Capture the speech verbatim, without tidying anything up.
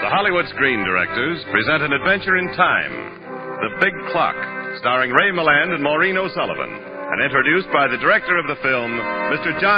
The Hollywood Screen Directors present an adventure in time, The Big Clock, starring Ray Milland and Maureen O'Sullivan, and introduced by the director of the film, Mister John